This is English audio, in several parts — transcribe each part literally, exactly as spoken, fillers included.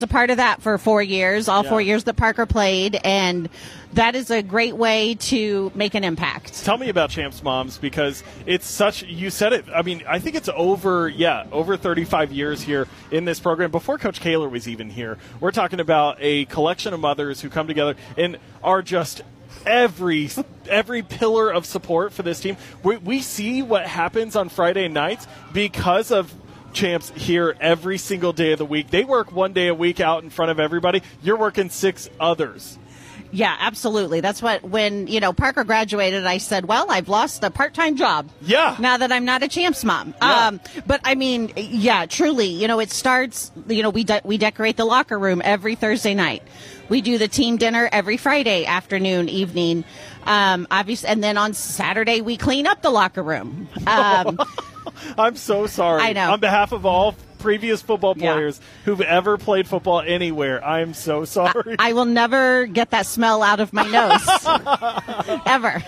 a part of that for four years, all Yeah. four years that Parker played, and that is a great way to make an impact. Tell me about Champs Moms, because it's such, you said it, I mean, I think it's over, yeah, over thirty-five years here in this program. Before Coach Kaler was even here, we're talking about a collection of mothers who come together and are just every every pillar of support for this team. We, we see what happens on Friday nights because of Champs here every single day of the week. They work one day a week out in front of everybody. You're working six others. Yeah, absolutely. That's what, when, you know, Parker graduated, I said, well, I've lost a part-time job. Yeah. Now that I'm not a Champs mom. Yeah. Um, but I mean, yeah, truly, you know, it starts, you know, we, de- we decorate the locker room every Thursday night. We do the team dinner every Friday afternoon, evening. Um, obviously, and then on Saturday, we clean up the locker room. Um, I'm so sorry. I know. On behalf of all previous football Yeah. players who've ever played football anywhere, I'm so sorry. I will never get that smell out of my nose. Ever.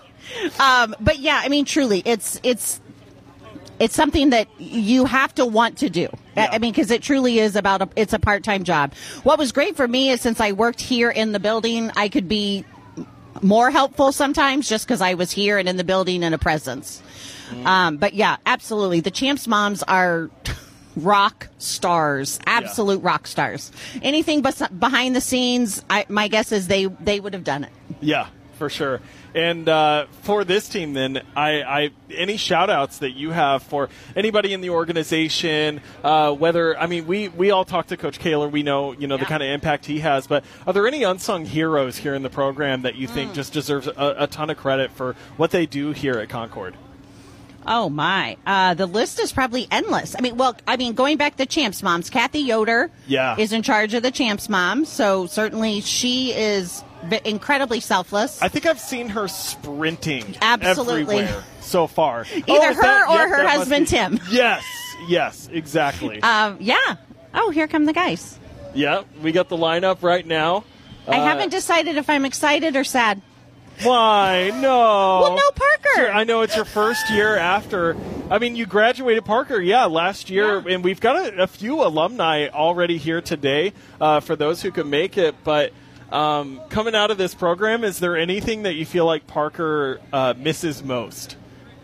um, but yeah, I mean, truly, it's, it's, it's something that you have to want to do. Yeah. I mean, because it truly is about a, it's a part-time job. What was great for me is, since I worked here in the building, I could be more helpful sometimes just because I was here and in the building and a presence. Mm. Um, but yeah, absolutely. The Champs Moms are rock stars, absolute yeah. rock stars. Anything bes- behind the scenes, I, my guess is they, they would have done it. Yeah, for sure. And uh, for this team, then, I, I any shout-outs that you have for anybody in the organization, uh, whether, I mean, we, we all talk to Coach Kaler. We know, you know, yeah. the kind of impact he has. But are there any unsung heroes here in the program that you think mm. just deserves a, a ton of credit for what they do here at Concord? Oh, my. Uh, the list is probably endless. I mean, well, I mean, going back to Champs Moms, Kathy Yoder yeah. is in charge of the Champs Moms. So certainly she is incredibly selfless. I think I've seen her sprinting absolutely everywhere so far. Either oh, her that, or yep, her husband, Tim. Yes, yes, exactly. Um, yeah. Oh, here come the guys. Yeah, we got the lineup right now. I uh, haven't decided if I'm excited or sad. Why? No. Well, no, Parker. Sure, I know it's your first year after. I mean, you graduated Parker, yeah, last year. Yeah. And we've got a, a few alumni already here today uh, for those who could make it. But um, coming out of this program, is there anything that you feel like Parker uh, misses most?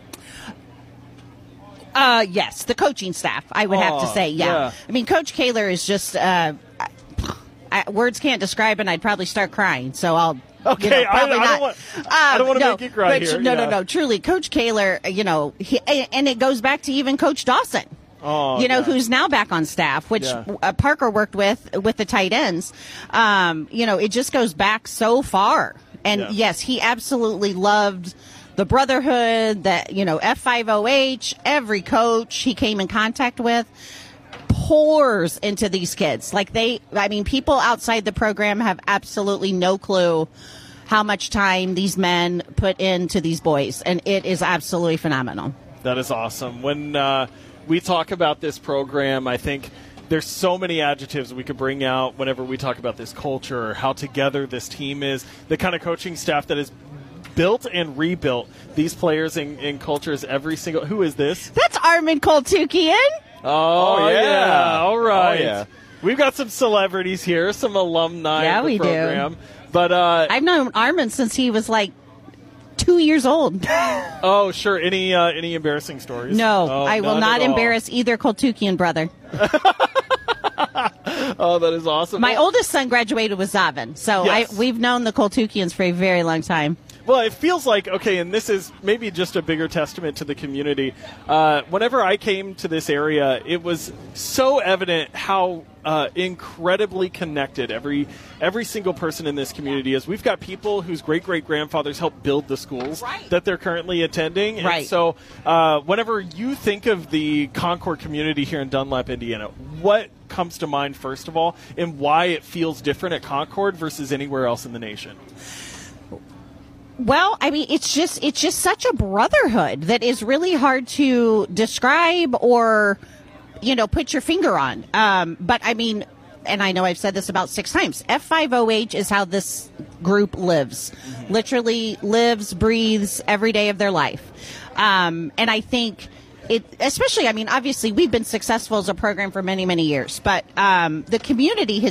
Uh, yes, the coaching staff, I would oh, have to say, yeah. yeah. I mean, Coach Kaler is just, uh, I, words can't describe, and I'd probably start crying, so I'll... Okay, you know, I, I, not. don't want, um, I don't want to no, make you cry but, here. No, yeah. no, no. Truly, Coach Kaler, you know, he, and it goes back to even Coach Dawson, oh, you know, yeah. who's now back on staff, which yeah. uh, Parker worked with with the tight ends. Um, you know, it just goes back so far. And, yeah. yes, he absolutely loved the brotherhood, that, you know, F five O H, every coach he came in contact with pours into these kids. Like they, I mean, people outside the program have absolutely no clue how much time these men put into these boys, and it is absolutely phenomenal. That is awesome. When uh, we talk about this program, I think there's so many adjectives we could bring out whenever we talk about this culture, or how together this team is, the kind of coaching staff that is built and rebuilt these players and, and cultures every single. Who is this? That's Armin Koltukian. Oh, oh yeah. yeah. All right. Oh, yeah. We've got some celebrities here, some alumni yeah, of the we program. Do. But uh, I've known Armin since he was like two years old. Oh, sure. Any uh, any embarrassing stories? No, oh, I will not embarrass either Koltukian brother. Oh, that is awesome. My well, oldest son graduated with Zavin, so yes. I, we've known the Koltukians for a very long time. Well, it feels like, okay, and this is maybe just a bigger testament to the community. Uh, whenever I came to this area, it was so evident how uh, incredibly connected every every single person in this community is. We've got people whose great-great-grandfathers helped build the schools right. that they're currently attending. And right. so uh, whenever you think of the Concord community here in Dunlap, Indiana, what comes to mind, first of all, and why it feels different at Concord versus anywhere else in the nation? Well, I mean, it's just it's just such a brotherhood that is really hard to describe or, you know, put your finger on. Um, but I mean, and I know I've said this about six times, F five O H is how this group lives, mm-hmm. literally lives, breathes every day of their life. Um, and I think it, especially, I mean, obviously we've been successful as a program for many, many years, but um, the community has